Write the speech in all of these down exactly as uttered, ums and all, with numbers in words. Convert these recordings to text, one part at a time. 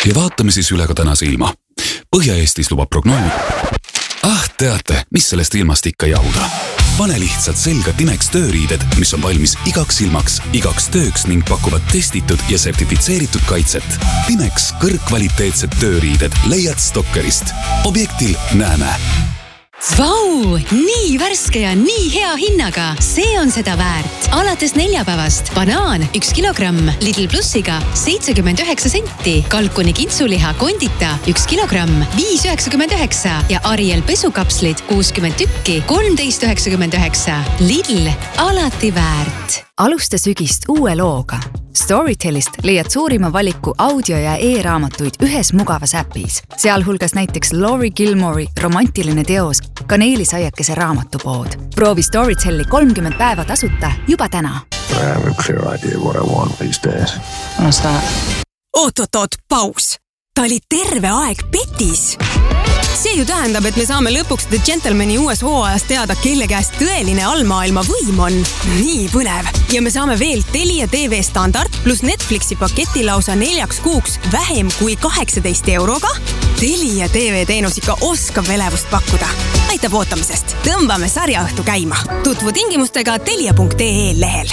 Ja vaatame siis üle ka tänase ilma. Põhja-Eestis lubab prognoos. Ah, teate, mis sellest ilmast ikka jauda. Pane lihtsalt selga Timex tööriided, mis on valmis igaks ilmaks, igaks tööks ning pakuvad testitud ja sertifitseeritud kaitset. Timex kõrgkvaliteetsed tööriided leiad Stokkerist. Objektil näeme. Vau, nii värske ja nii hea hinnaga. See on seda väärt. Alates neljapäevast banaan üks kilogramm Lidl Plussiga seitsekümmend üheksa senti, kalkuni kintsuliha kondita üks kilogramm viis üheksakümmend üheksa ja Ariel pesukapslid kuuskümmend tükki kolmteist üheksakümmend üheksa. Lidl, alati väärt. Alusta sügist uue looga. Storytelist leiad suurima valiku audio- ja e-raamatuid ühes mugavas äpis. Sealhulgas näiteks Laurie Gilmore'i romantiline teos Kaneelisaiakese raamatupood. Proovi Storytelli kolmkümmend päeva tasuta juba täna. I have a clear idea what I want these days. What's that? Oot, oot, oot, paus. Ta oli terve aeg petis. See ju tähendab, et me saame lõpuks The Gentlemani uues hooajas teada, kelle käest tõeline allmaailma võim on. Nii põnev. Ja me saame veel Telia T V standard plus Netflixi paketi lausa neljaks kuuks vähem kui kaheksateist euroga. Telia T V teenus ikka oskab elevust pakkuda. Aitab ootamisest. Tõmbame sarjaõhtu käima. Tutvu tingimustega telia punkt ee lehel.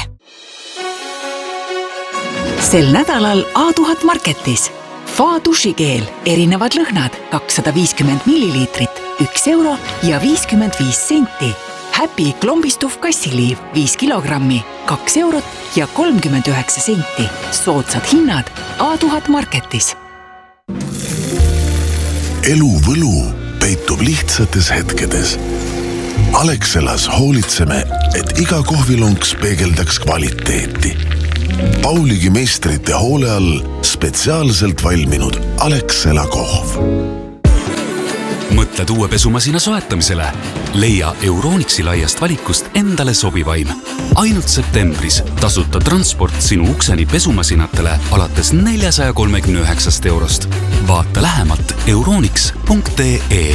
Sel nädalal A tuhat Marketis. Fa dušikeel, erinevad lõhnad, kakssada viiskümmend milliliitrit, üks euro ja viiskümmend viis senti. Happy klombistuv kassiliiv, viis kilogrammi, kaks eurot ja kolmkümmend üheksa senti. Soodsad hinnad A tuhat Marketis. Elu võlu peitub lihtsates hetkedes. Alexelas hoolitseme, et iga kohvilonks peegeldaks kvaliteeti. Pauligi meistrite hoole all spetsiaalselt valminud Alexela kohv. Mõtled uue pesumasina soetamisele? Leia Euronixi laiast valikust endale sobivaim. Ainult septembris tasuta transport sinu ukseni pesumasinatele alates neljasaja kolmekümne üheksast eurost. Vaata lähemalt euronix punkt ee.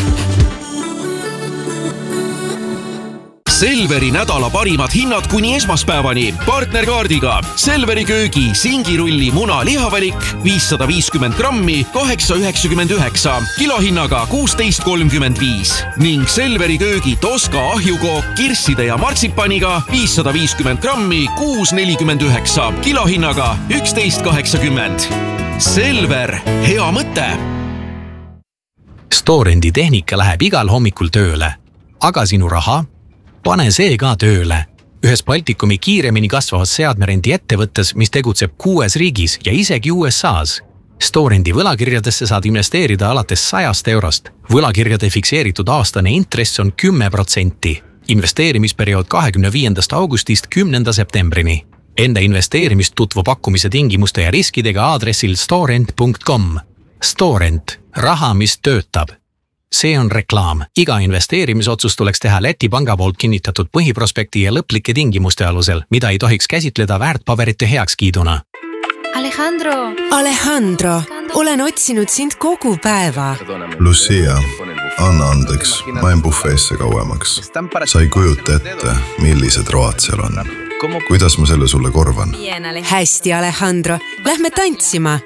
Selveri nädala parimad hinnad kuni esmaspäevani. Partnerkaardiga Selveri köögi singirulli muna lihavalik viissada viiskümmend grammi kaheksa üheksakümmend üheksa, kilohinnaga kuusteist kolmkümmend viis ning Selveri köögi Toska ahjukook kirsside ja martsipaniga viissada viiskümmend grammi kuus nelikümmend üheksa, kilohinnaga üksteist kaheksakümmend. Selver, hea mõte! Storendi tehnika läheb igal hommikul tööle, aga sinu raha? Pane see ka tööle. Ühes Baltikumi kiiremini kasvavas seadmerendi ettevõttes, mis tegutseb kuues riigis ja isegi U S A's. Storendi võlakirjadesse saad investeerida alates sajast eurost. Võlakirjade fikseeritud aastane intress on kümme protsenti. Investeerimisperiood kahekümne viiendast augustist kümnenda septembrini. Enda investeerimist tutvu pakkumise tingimuste ja riskidega aadressil storent punkt com. Storent. Raha, mis töötab. See on reklaam. Iga investeerimisotsus tuleks teha Läti panga poolt kinnitatud põhiprospekti ja lõplike tingimuste alusel, mida ei tohiks käsitleda väärtpaberite heakskiiduna. Alejandro! Alejandro, olen otsinud sind kogu päeva. Lucia, anna andeks, ma en bufeesse kauemaks. Sa ei kujuta ette, millised road seal on. Kuidas ma selle sulle korvan? Hästi, Alejandro. Lähme tantsima.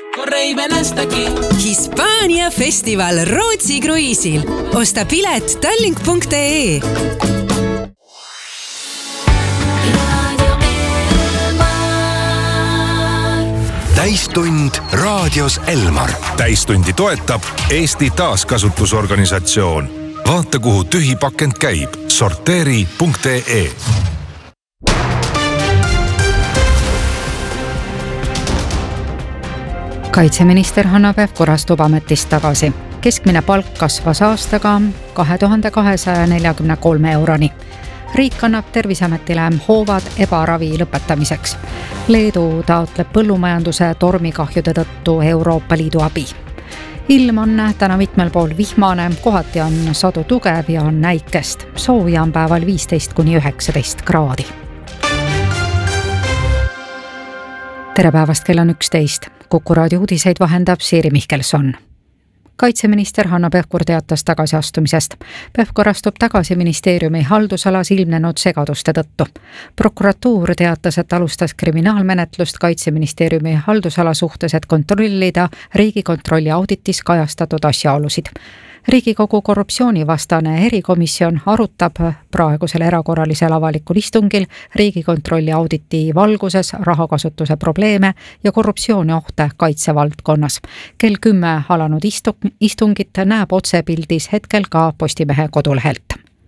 Hispaania festival Rootsi kruiisil. Osta pilet tallink punkt ee. Täistund raadios Elmar. Täistundi toetab Eesti taaskasutusorganisatsioon. Vaata, kuhu tühi pakend käib. sorteeri punkt ee. Kaitseminister Hanna Pevkur astub ametist tagasi. Keskmine palk kasvas aastaga kahe tuhande kahesaja neljakümne kolme euroni. Riik annab Terviseametile hoovad ebaravi lõpetamiseks. Leedu taotleb põllumajanduse tormikahjude tõttu Euroopa Liidu abi. Ilm on täna mitmel pool vihmane, kohati on sadu tugev ja on näikest. Sooja on päeval viisteist kuni üheksateist kraadi. Tere päevast, kell on üksteist. Kuku raadio uudiseid vahendab Siiri Mihkelson. kaitseminister Hanno Pevkur teatas tagasiastumisest. Pevkur astub tagasi ministeeriumi haldusalas ilmnenud segaduste tõttu. Prokuratuur teatas, et alustas kriminaalmenetlust kaitseministeeriumi haldusala suhtes, et kontrollida Riigikontrolli auditis kajastatud asjaolusid. Riigikogu korruptsioonivastane erikomisjon arutab praegusel erakorralisel avalikul istungil Riigikontrolli auditi valguses rahakasutuse probleeme ja korruptsiooni ohte kaitsevaldkonnas. Kell kümme alanud istungit näeb otsepildis hetkel ka Postimehe kodulehelt.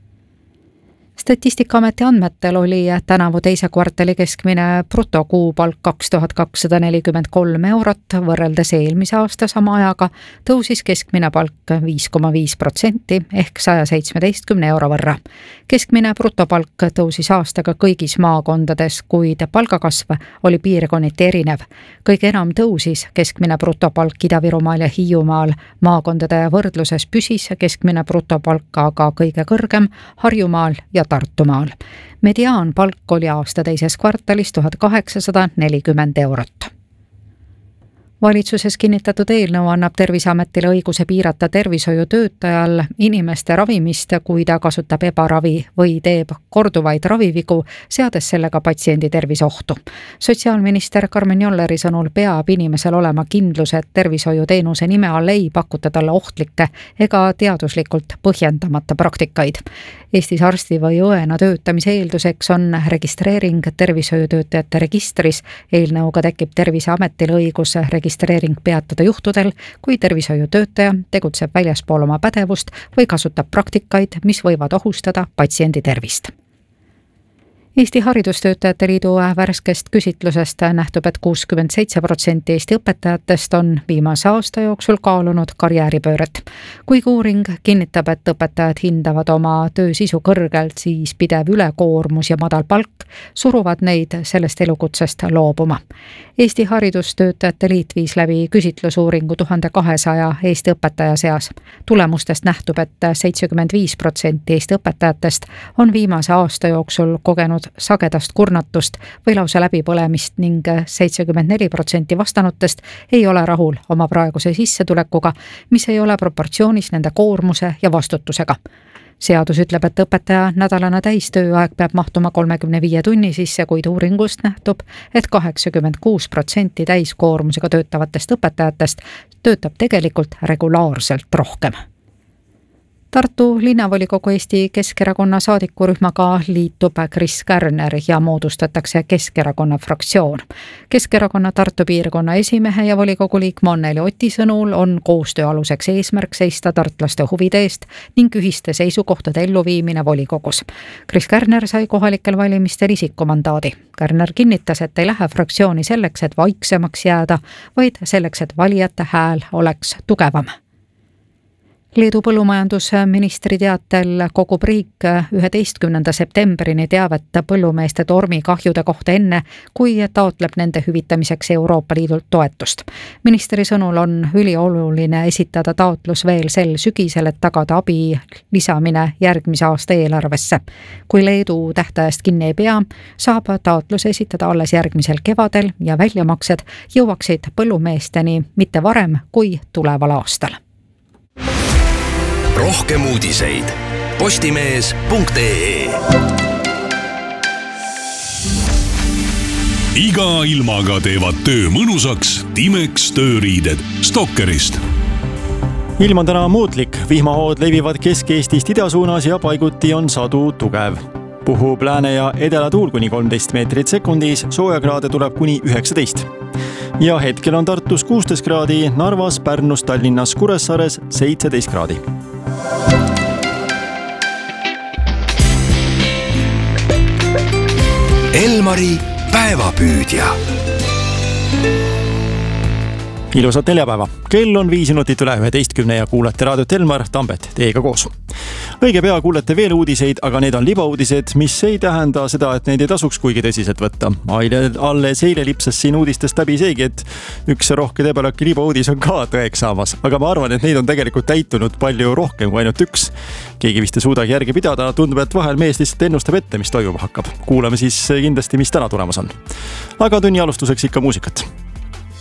Statistikaameti andmetel oli tänavu teise kvartali keskmine brutokuupalk kaks tuhat kakssada nelikümmend kolm eurot, võrreldes eelmise aasta sama ajaga tõusis keskmine palk viis koma viis protsenti ehk saja seitsmeteistkümne euro võrra. Keskmine brutopalk tõusis aastaga kõigis maakondades, kuid palgakasv oli piirkonniti erinev. Kõige enam tõusis keskmine brutopalk Ida-Virumaal ja Hiiumaal. Maakondade võrdluses püsis keskmine brutopalk aga kõige kõrgem Harjumaal ja Tartumaal. Mediaanpalk oli aasta teises kvartalis tuhat kaheksasada nelikümmend eurot. Valitsuses kinnitatud eelnõu annab Terviseametile õiguse piirata tervishoiutöötajal inimeste ravimist, kui ta kasutab ebaravi või teeb korduvaid ravivigu, seades sellega patsiendi terviseohtu. Sotsiaalminister Karmen Jolleri sõnul peab inimesel olema kindlus, et tervishoiuteenuse nime all ei pakuta talle ohtlikke ega teaduslikult põhjendamata praktikaid. Eestis arsti või õena töötamise eelduseks on registreering tervishoiutöötajate registris. Eelnõuga tekib Terviseametile õigus registreering peatada juhtudel, kui tervishoiutöötaja tegutseb väljaspool oma pädevust või kasutab praktikaid, mis võivad ohustada patsiendi tervist. Eesti Haridustöötajate Liidu värskest küsitlusest nähtub, et kuuskümmend seitse protsenti Eesti õpetajatest on viimase aasta jooksul kaalunud karjääripööret. Kuigi uuring kinnitab, et õpetajad hindavad oma töö sisu kõrgelt, siis pidev ülekoormus ja madal palk suruvad neid sellest elukutsest loobuma. Eesti Haridustöötajate Liit viis läbi küsitlusuuringu tuhande kahesaja Eesti õpetaja seas. Tulemustest nähtub, et seitsekümmend viis protsenti Eesti õpetajatest on viimase aasta jooksul kogenud sagedast kurnatust või lausa läbipõlemist ning seitsekümmend neli protsenti vastanutest ei ole rahul oma praeguse sissetulekuga, mis ei ole proportsioonis nende koormuse ja vastutusega. Seadus ütleb, et õpetaja nädalane täistööaeg peab mahtuma kolmekümne viie tunni sisse, kuid uuringust nähtub, et kaheksakümmend kuus protsenti täiskoormusega töötavatest õpetajatest töötab tegelikult regulaarselt rohkem. Tartu linnavolikogu Eesti Keskerakonna saadikurühmaga liitub Kris Kärner ja moodustatakse Keskerakonna fraktsioon. Keskerakonna Tartu piirkonna esimehe ja volikogu liikme Anneli Oti sõnul on koostöö aluseks eesmärk seista tartlaste huvide eest ning ühiste seisukohtade elluviimine volikogus. Kris Kärner sai kohalikel valimistel isikumandaadi. Kärner kinnitas, et ei lähe fraktsiooni selleks, et vaiksemaks jääda, vaid selleks, et valijate hääl oleks tugevam. Leedu põllumajandusministri teatel kogub riik üheteistkümnenda septembrini teavet põllumeeste tormikahjude kohta enne, kui taotleb nende hüvitamiseks Euroopa Liidult toetust. Ministeri sõnul on ülioluline esitada taotlus veel sel sügisel, et tagada abi lisamine järgmise aasta eelarvesse. Kui Leedu tähtajast kinni ei pea, saab taotluse esitada alles järgmisel kevadel ja väljamaksed jõuaksid põllumeesteni mitte varem kui tuleval aastal. Rohkem uudiseid postimees punkt ee. Iga ilmaga teevad töö mõnusaks Timex tööriided Stokkerist. Ilm on täna muutlik, vihmahood levivad Kesk-Eestist idasuunas ja paiguti on sadu tugev. Puhub lääne ja edela tuul kuni kolmteist meetrit sekundis, soojakraade tuleb kuni üheksateist. Ja hetkel on Tartus kuusteist kraadi, Narvas, Pärnus, Tallinnas, Kuressaares seitseteist kraadi. Elmari päevapüüdja. Ilusat neljapäeva. Kell on viis minutit üle üheteistkümne ja kuulete raadiot Elmar, Tambet teiega koos. Õige pea kuulete veel uudiseid, aga need on libauudised, mis ei tähenda seda, et neid ei tasuks kuigi tõsiselt võtta. Alles eile lipsas siin uudistest läbi seegi, et üks rohke debelaki libauudis on ka tõeks saamas. Aga ma arvan, et neid on tegelikult täitunud palju rohkem kui ainult üks. Keegi vist ei suudagi järgi pidada, tundub, et vahel mees lihtsalt ennustab ette, mis toimuma hakkab. Kuulame siis kindlasti, mis täna tulemas on. Aga tunni alustuseks ikka muusikat.